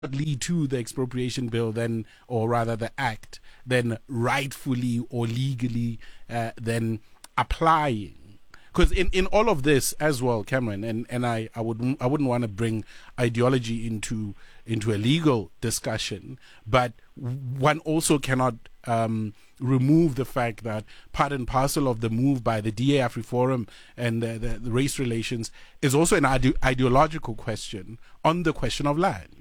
lead to the expropriation bill then, or rather the act, then rightfully or legally then applying. Because in all of this as well, Cameron, and I wouldn't want to bring ideology into a legal discussion, but one also cannot remove the fact that part and parcel of the move by the DA AfriForum and the race relations is also an ideological question on the question of land.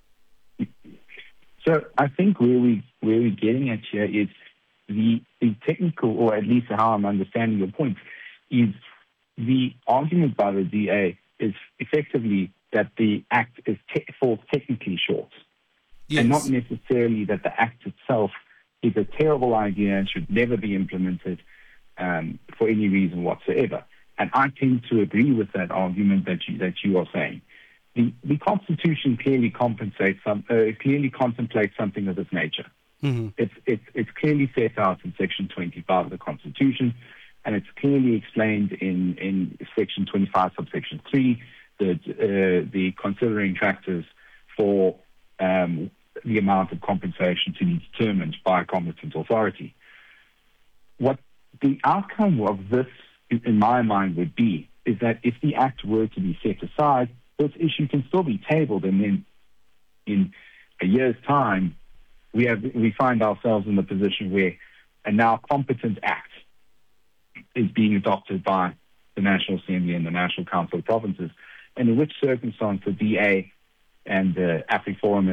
So I think where we're getting at here is the technical, or at least how I'm understanding your point, is the argument by the DA is effectively that the act falls technically short, yes, and not necessarily that the act itself is a terrible idea and should never be implemented for any reason whatsoever. And I tend to agree with that argument that you are saying. The Constitution clearly contemplates something of this nature. Mm-hmm. It's clearly set out in Section 25 of the Constitution, and it's clearly explained in Section 25, subsection 3, the considering factors for the amount of compensation to be determined by a competent authority. What the outcome of this, in my mind, would be is that if the Act were to be set aside, this issue can still be tabled, and then in a year's time, we find ourselves in the position where a now competent Act is being adopted by the National Assembly and the National Council of Provinces, and in which circumstance the DA and the AfriForum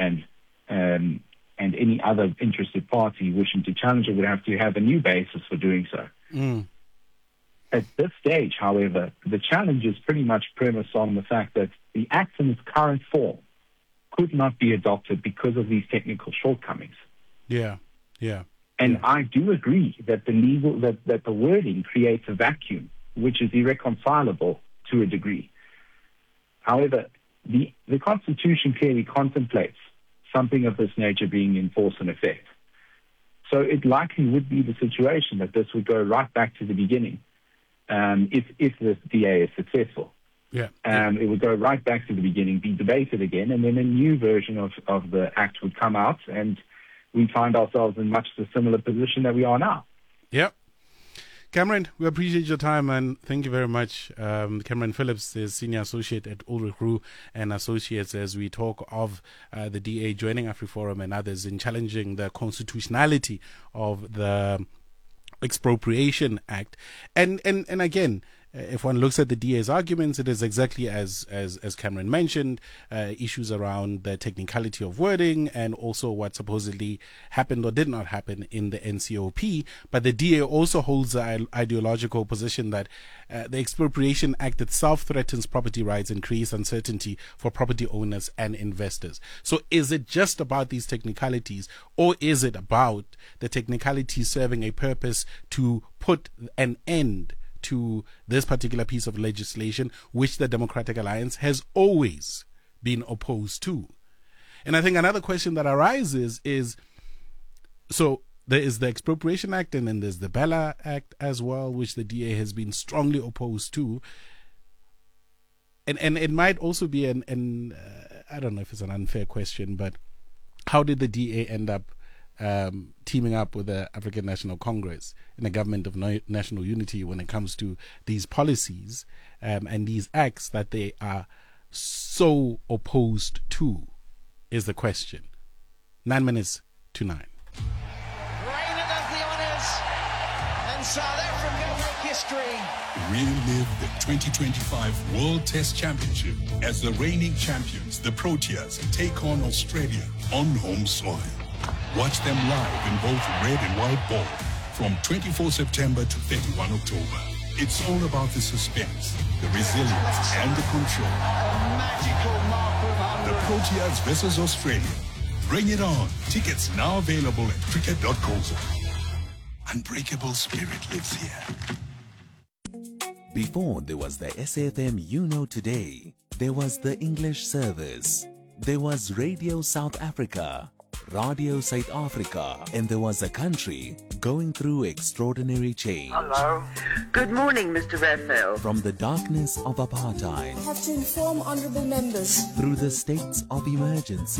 and any other interested party wishing to challenge it would have to have a new basis for doing so. Mm. At this stage, however, the challenge is pretty much premised on the fact that the Act in its current form could not be adopted because of these technical shortcomings. Yeah. And I do agree that that the wording creates a vacuum, which is irreconcilable to a degree. However, the Constitution clearly contemplates something of this nature being in force and effect. So it likely would be the situation that this would go right back to the beginning if the DA is successful. Yeah. It would go right back to the beginning, be debated again, and then a new version of the Act would come out, and we find ourselves in much the similar position that we are now. Yep. Cameron, we appreciate your time, and thank you very much. Cameron Phillips is Senior Associate at Ulrich Roo and Associates, as we talk of the DA joining AfriForum and others in challenging the constitutionality of the Expropriation Act. And again, if one looks at the DA's arguments, it is exactly as Cameron mentioned, issues around the technicality of wording and also what supposedly happened or did not happen in the NCOP. But the DA also holds the ideological position that the Expropriation Act itself threatens property rights and creates uncertainty for property owners and investors. So is it just about these technicalities, or is it about the technicalities serving a purpose to put an end to this particular piece of legislation, which the Democratic Alliance has always been opposed to? And I think another question that arises is, so there is the Expropriation Act, and then there's the Bella Act as well, which the DA has been strongly opposed to. And it might also be an I don't know if it's an unfair question, but how did the DA end up teaming up with the African National Congress in a government of national unity when it comes to these policies and these acts that they are so opposed to, is the question. 9 minutes to 9. Reina does the honours, and South Africa make history. Relive the 2025 World Test Championship as the reigning champions, the Proteas, take on Australia on home soil. Watch them live in both red and white ball from 24 September to 31 October. It's all about the suspense, the resilience, and the control. A magical mark of The Proteas versus Australia. Bring it on. Tickets now available at cricket.coza. Unbreakable spirit lives here. Before there was the SAFM You Know Today, there was the English service. There was Radio South Africa, Radio South Africa, and there was a country going through extraordinary change. Hello, Good morning, Mr. Raphael. From the darkness of apartheid I have to inform honourable members through the states of emergency,